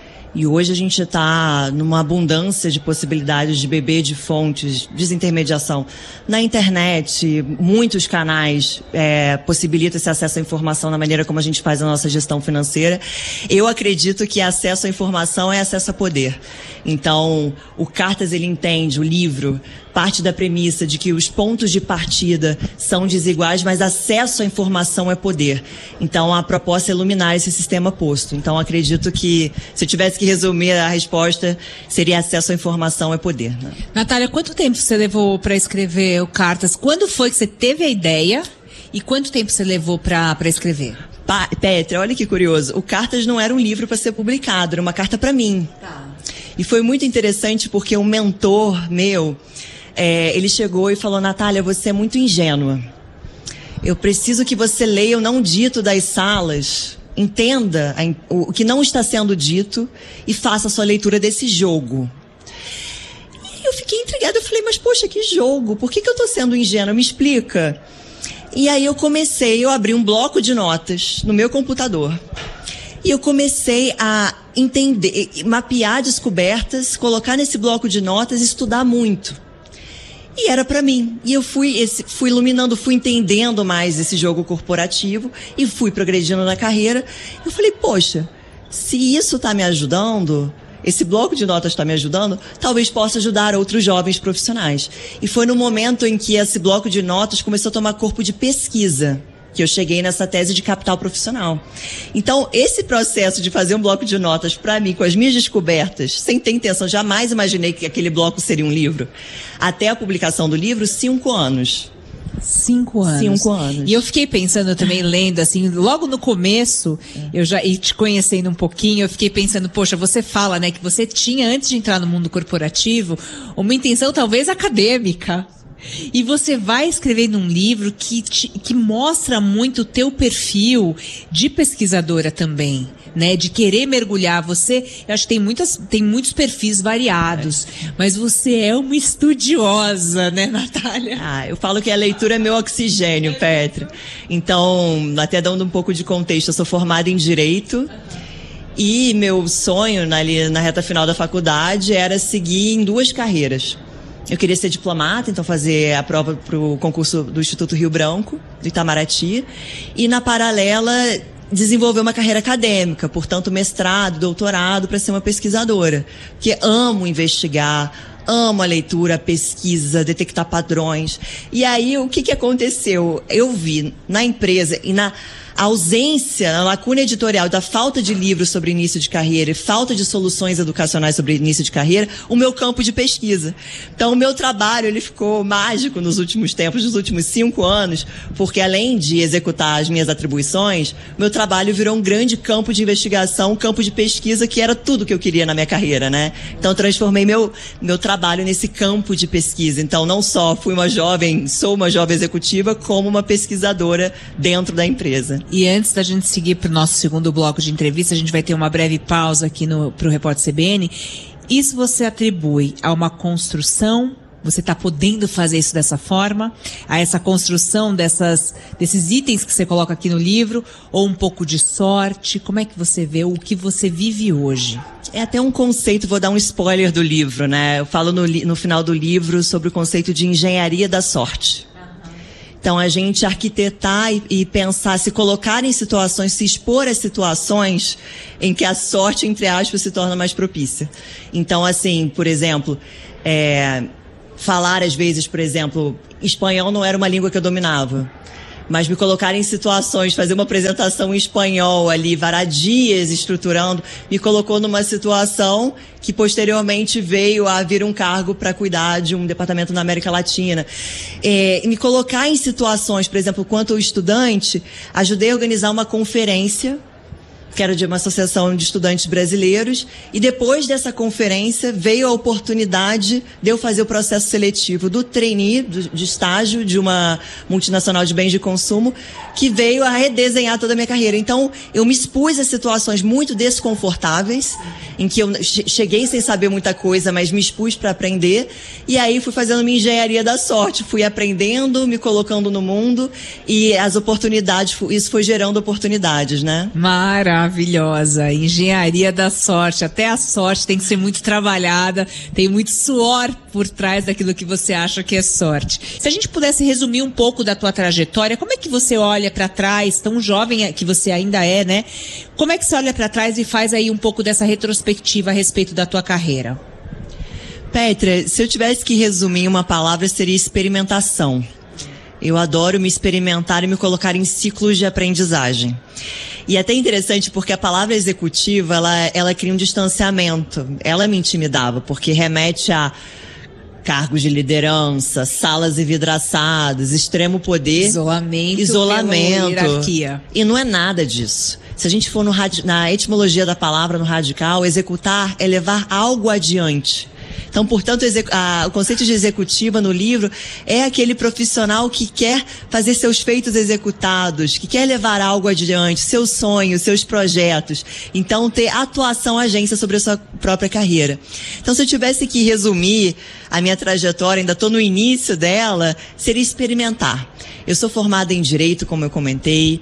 E hoje a gente está numa abundância de possibilidades de beber de fontes, desintermediação. Na internet, muitos canais possibilitam esse acesso à informação na maneira como a gente faz a nossa gestão financeira. Eu acredito que acesso à informação é acesso a poder. Então, o Cartas, ele entende, o livro, parte da premissa de que os pontos de partida são desiguais, mas acesso à informação é poder. Então, a proposta é iluminar esse sistema posto. Então, acredito que, se eu tivesse que resumir a resposta, seria acesso à informação é poder, né? Natália, quanto tempo você levou para escrever o Cartas? Quando foi que você teve a ideia e quanto tempo você levou para escrever? Petra, olha que curioso. O Cartas não era um livro para ser publicado, era uma carta para mim. Tá. E foi muito interessante porque um mentor meu, ele chegou e falou: Natália, você é muito ingênua. Eu preciso que você leia o não dito das salas, entenda o que não está sendo dito e faça a sua leitura desse jogo. E eu fiquei intrigada, eu falei, mas poxa, que jogo? Por que eu estou sendo ingênua? Me explica. E aí eu abri um bloco de notas no meu computador. E eu comecei a entender, mapear descobertas, colocar nesse bloco de notas e estudar muito. E era para mim. E eu fui iluminando, fui entendendo mais esse jogo corporativo e fui progredindo na carreira. Eu falei, poxa, se isso está me ajudando, esse bloco de notas está me ajudando, talvez possa ajudar outros jovens profissionais. E foi no momento em que esse bloco de notas começou a tomar corpo de pesquisa que eu cheguei nessa tese de capital profissional. Então, esse processo de fazer um bloco de notas para mim, com as minhas descobertas, sem ter intenção, jamais imaginei que aquele bloco seria um livro. Até a publicação do livro, 5 anos. 5 anos. 5 anos. E eu fiquei pensando também, lendo, assim, logo no começo, e te conhecendo um pouquinho, eu fiquei pensando, poxa, você fala, né, que você tinha, antes de entrar no mundo corporativo, uma intenção talvez acadêmica. E você vai escrever num livro que mostra muito o teu perfil de pesquisadora também, né? De querer mergulhar. Você, eu acho que tem muitos perfis variados, mas você é uma estudiosa, né, Natália? Eu falo que a leitura é meu oxigênio, Petra. Então, até dando um pouco de contexto, eu sou formada em Direito. E meu sonho, ali na reta final da faculdade, era seguir em 2 carreiras. Eu queria ser diplomata, então fazer a prova para o concurso do Instituto Rio Branco, do Itamaraty, e na paralela desenvolver uma carreira acadêmica, portanto mestrado, doutorado, para ser uma pesquisadora, porque amo investigar, amo a leitura, a pesquisa, detectar padrões. E aí o que aconteceu? Eu vi na empresa e a ausência, a lacuna editorial da falta de livros sobre início de carreira e falta de soluções educacionais sobre início de carreira, o meu campo de pesquisa. Então, o meu trabalho, ele ficou mágico nos últimos tempos, nos últimos 5 anos, porque além de executar as minhas atribuições, meu trabalho virou um grande campo de investigação, um campo de pesquisa, que era tudo que eu queria na minha carreira, né? Então, transformei meu trabalho nesse campo de pesquisa. Então, não só sou uma jovem executiva, como uma pesquisadora dentro da empresa. E antes da gente seguir para o nosso segundo bloco de entrevista, a gente vai ter uma breve pausa aqui para o Repórter CBN. Isso você atribui a uma construção? Você está podendo fazer isso dessa forma? A essa construção desses itens que você coloca aqui no livro? Ou um pouco de sorte? Como é que você vê o que você vive hoje? É até um conceito, vou dar um spoiler do livro, né? Eu falo no final do livro sobre o conceito de engenharia da sorte. Então, a gente arquitetar e pensar, se colocar em situações, se expor a situações em que a sorte, entre aspas, se torna mais propícia. Então, assim, por exemplo, falar às vezes, por exemplo, espanhol não era uma língua que eu dominava. Mas me colocar em situações, fazer uma apresentação em espanhol ali, varadias estruturando, me colocou numa situação que posteriormente veio a vir um cargo para cuidar de um departamento na América Latina. Me colocar em situações, por exemplo, quanto estudante, ajudei a organizar uma conferência, que era de uma associação de estudantes brasileiros, e depois dessa conferência veio a oportunidade de eu fazer o processo seletivo do trainee, de estágio de uma multinacional de bens de consumo, que veio a redesenhar toda a minha carreira. Então, eu me expus a situações muito desconfortáveis, em que eu cheguei sem saber muita coisa, mas me expus para aprender, e aí fui fazendo minha engenharia da sorte, fui aprendendo, me colocando no mundo, e as oportunidades, isso foi gerando oportunidades, né? Maravilhosa, engenharia da sorte, até a sorte tem que ser muito trabalhada, tem muito suor por trás daquilo que você acha que é sorte. Se a gente pudesse resumir um pouco da tua trajetória, como é que você olha para trás, tão jovem que você ainda é, né? Como é que você olha para trás e faz aí um pouco dessa retrospectiva a respeito da tua carreira? Petra, se eu tivesse que resumir em uma palavra, seria experimentação. Eu adoro me experimentar e me colocar em ciclos de aprendizagem. E é até interessante porque a palavra executiva, ela cria um distanciamento. Ela me intimidava, porque remete a cargos de liderança, salas envidraçadas, extremo poder. Isolamento. Hierarquia. E não é nada disso. Se a gente for na etimologia da palavra, no radical, executar é levar algo adiante. Então, portanto, o conceito de executiva no livro é aquele profissional que quer fazer seus feitos executados, que quer levar algo adiante, seus sonhos, seus projetos. Então, ter atuação agência sobre a sua própria carreira. Então, se eu tivesse que resumir a minha trajetória, ainda estou no início dela, seria experimentar. Eu sou formada em Direito, como eu comentei,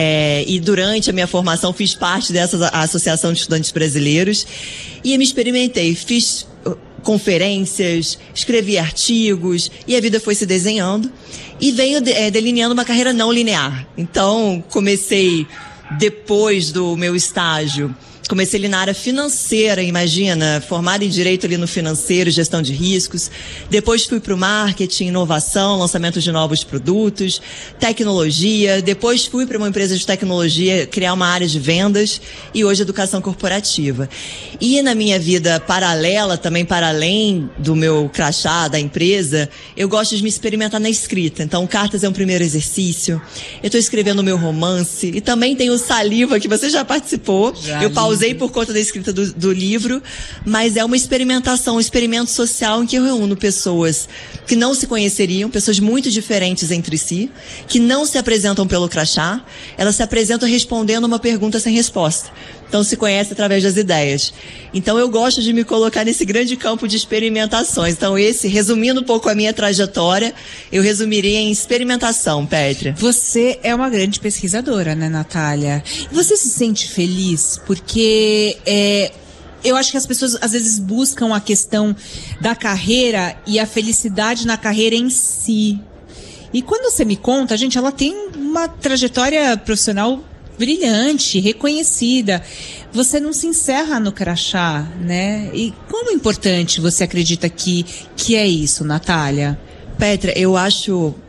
e durante a minha formação fiz parte dessa Associação de Estudantes Brasileiros e me experimentei, fiz conferências, escrevi artigos e a vida foi se desenhando e venho delineando uma carreira não linear. Então, comecei depois do meu estágio, comecei ali na área financeira, imagina, formada em Direito ali no financeiro, gestão de riscos. Depois fui para o marketing, inovação, lançamento de novos produtos, tecnologia. Depois fui para uma empresa de tecnologia, criar uma área de vendas e hoje educação corporativa. E na minha vida paralela, também para além do meu crachá, da empresa, eu gosto de me experimentar na escrita. Então, cartas é um primeiro exercício. Eu estou escrevendo o meu romance e também tem o Saliva, que você já participou. Eu pausei por conta da escrita do livro, mas é uma experimentação, um experimento social em que eu reúno pessoas que não se conheceriam, pessoas muito diferentes entre si, que não se apresentam pelo crachá, elas se apresentam respondendo uma pergunta sem resposta. Então se conhece através das ideias. Então eu gosto de me colocar nesse grande campo de experimentações. Então resumindo um pouco a minha trajetória, eu resumiria em experimentação, Petra. Você é uma grande pesquisadora, né, Natália? Você se sente feliz? Porque eu acho que as pessoas às vezes buscam a questão da carreira e a felicidade na carreira em si. E quando você me conta, gente, ela tem uma trajetória profissional brilhante, reconhecida. Você não se encerra no crachá, né? E como importante você acredita que é isso, Natália? Petra, eu acho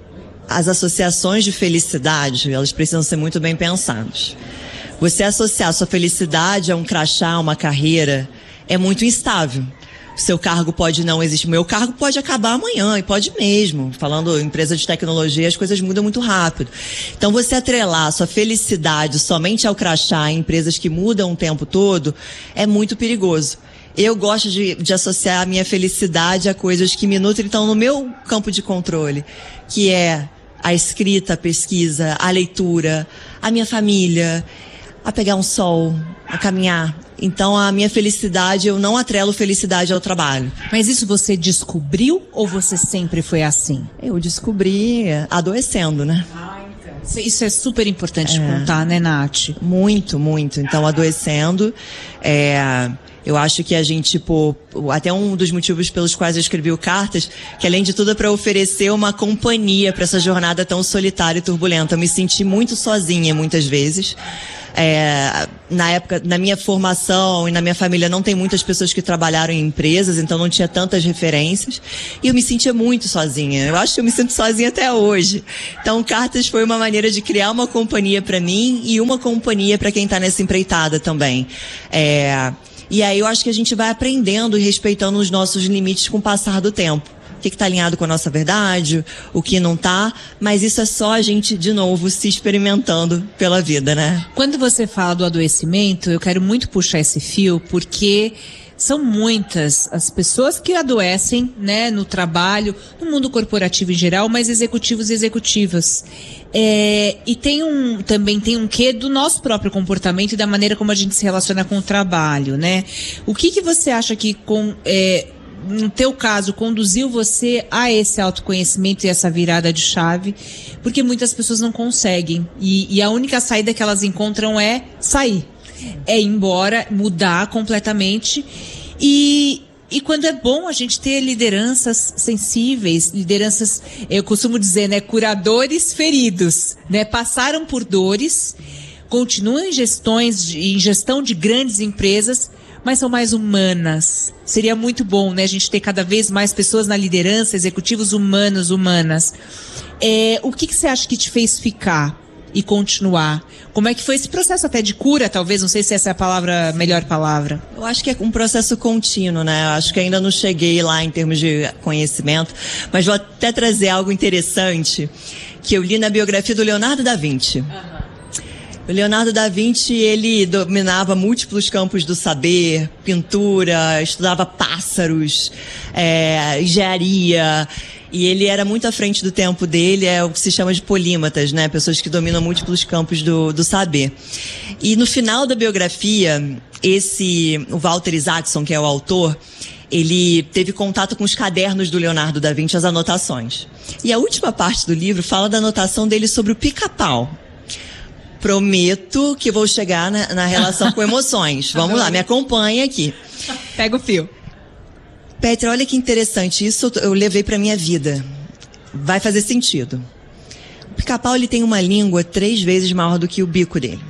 as associações de felicidade, elas precisam ser muito bem pensadas. Você associar sua felicidade a um crachá, a uma carreira, é muito instável. Seu cargo pode não existir. Meu cargo pode acabar amanhã, e pode mesmo. Falando em empresa de tecnologia, as coisas mudam muito rápido. Então, você atrelar sua felicidade somente ao crachá em empresas que mudam o tempo todo é muito perigoso. Eu gosto de associar a minha felicidade a coisas que me nutrem, estão no meu campo de controle, que é a escrita, a pesquisa, a leitura, a minha família, a pegar um sol, a caminhar. Então, a minha felicidade, eu não atrelo felicidade ao trabalho. Mas isso você descobriu ou você sempre foi assim? Eu descobri adoecendo, né? Isso é super importante contar, né, Nath? Muito, muito. Então, adoecendo, eu acho que a gente, até um dos motivos pelos quais eu escrevi o Cartas, que além de tudo é para oferecer uma companhia para essa jornada tão solitária e turbulenta. Eu me senti muito sozinha muitas vezes. Na época, na minha formação e na minha família não tem muitas pessoas que trabalharam em empresas, então não tinha tantas referências, e eu me sentia muito sozinha. Eu acho que eu me sinto sozinha até hoje. Então, Cartas foi uma maneira de criar uma companhia para mim e uma companhia para quem está nessa empreitada também. E aí eu acho que a gente vai aprendendo e respeitando os nossos limites com o passar do tempo. O que está alinhado com a nossa verdade, o que não está, mas isso é só a gente, de novo, se experimentando pela vida, né? Quando você fala do adoecimento, eu quero muito puxar esse fio, porque são muitas as pessoas que adoecem, né, no trabalho, no mundo corporativo em geral, mas executivos e executivas. E também tem um quê do nosso próprio comportamento e da maneira como a gente se relaciona com o trabalho, né? O que você acha que no teu caso, conduziu você a esse autoconhecimento e essa virada de chave? Porque muitas pessoas não conseguem. E a única saída que elas encontram é sair. É ir embora, mudar completamente. E quando é bom a gente ter lideranças sensíveis, lideranças, eu costumo dizer, né, curadores feridos, né? Passaram por dores, continuam em gestão de grandes empresas, mas são mais humanas. Seria muito bom, né, a gente ter cada vez mais pessoas na liderança, executivos humanas. O que você acha que te fez ficar e continuar? Como é que foi esse processo até de cura, talvez? Não sei se essa é a melhor palavra. Eu acho que é um processo contínuo, né? Eu acho que ainda não cheguei lá em termos de conhecimento, mas vou até trazer algo interessante que eu li na biografia do Leonardo da Vinci. O Leonardo da Vinci, ele dominava múltiplos campos do saber, pintura, estudava pássaros, engenharia, e ele era muito à frente do tempo dele, é o que se chama de polímatas, né? Pessoas que dominam múltiplos campos do saber. E no final da biografia, o Walter Isaacson, que é o autor, ele teve contato com os cadernos do Leonardo da Vinci, as anotações. E a última parte do livro fala da anotação dele sobre o pica-pau. Prometo que vou chegar na relação com emoções. Vamos lá, me acompanha aqui. Pega o fio. Petra, olha que interessante. Isso eu levei para minha vida. Vai fazer sentido. O pica-pau, ele tem uma língua 3 vezes maior do que o bico dele.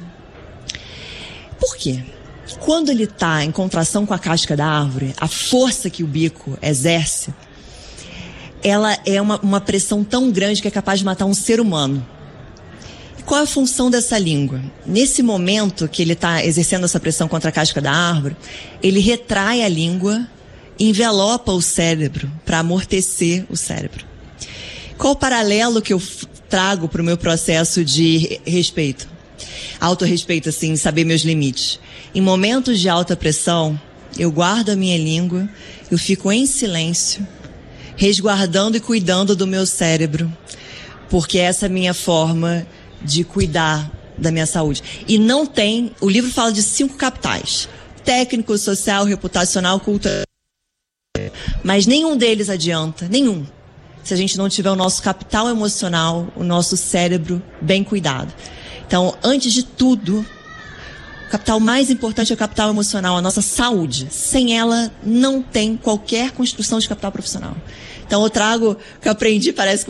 Por quê? Quando ele está em contração com a casca da árvore, a força que o bico exerce, ela é uma pressão tão grande que é capaz de matar um ser humano. Qual é a função dessa língua? Nesse momento que ele está exercendo essa pressão contra a casca da árvore, ele retrai a língua, envelopa o cérebro para amortecer o cérebro. Qual o paralelo que eu trago para o meu processo de respeito? Autorrespeito, assim, saber meus limites. Em momentos de alta pressão, eu guardo a minha língua, eu fico em silêncio, resguardando e cuidando do meu cérebro, porque essa é a minha forma de cuidar da minha saúde. E não tem, o livro fala de 5 capitais: técnico, social, reputacional, cultural. Mas nenhum deles adianta, nenhum, se a gente não tiver o nosso capital emocional, o nosso cérebro bem cuidado. Então, antes de tudo, o capital mais importante é o capital emocional, a nossa saúde. Sem ela, não tem qualquer construção de capital profissional. Então, eu trago o que eu aprendi, parece,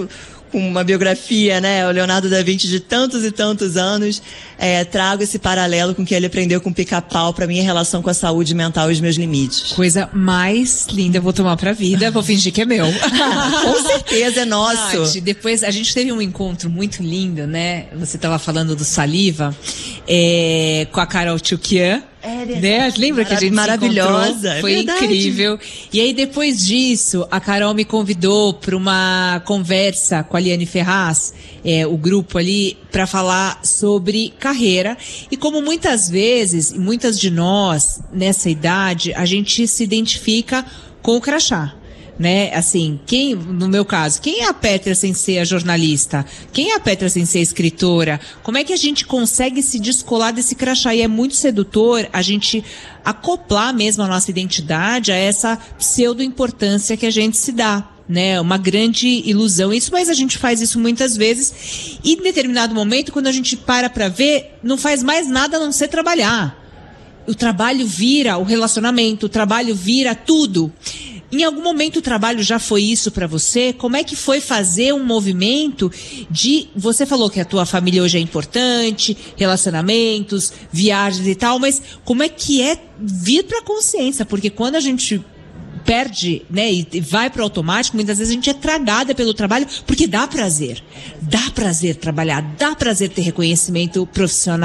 uma biografia, né? O Leonardo da Vinci de tantos e tantos anos, trago esse paralelo com o que ele aprendeu com Pica-Pau pra minha relação com a saúde mental e os meus limites. Coisa mais linda, eu vou tomar pra vida, vou fingir que é meu. Com certeza, é nosso. Nath, depois a gente teve um encontro muito lindo, né? Você tava falando do Saliva, com a Carol Tchukian. Né? Lembra que a gente maravilhosa, se foi incrível. E aí depois disso, a Carol me convidou para uma conversa com a Liane Ferraz, o grupo ali, para falar sobre carreira. E como muitas vezes, muitas de nós nessa idade, a gente se identifica com o crachá. Né? Assim, no meu caso, quem é a Pétria sem ser a jornalista? Quem é a Pétria sem ser a escritora? Como é que a gente consegue se descolar desse crachá? E é muito sedutor a gente acoplar mesmo a nossa identidade a essa pseudo-importância que a gente se dá. Né, uma grande ilusão isso, mas a gente faz isso muitas vezes e em determinado momento, quando a gente para ver, não faz mais nada a não ser trabalhar. O trabalho vira o relacionamento, o trabalho vira tudo. Em algum momento o trabalho já foi isso para você? Como é que foi fazer um movimento de... Você falou que a tua família hoje é importante, relacionamentos, viagens e tal, mas como é que é vir para a consciência? Porque quando a gente perde, né, e vai para o automático, muitas vezes a gente é tragada pelo trabalho, porque dá prazer trabalhar, dá prazer ter reconhecimento profissional.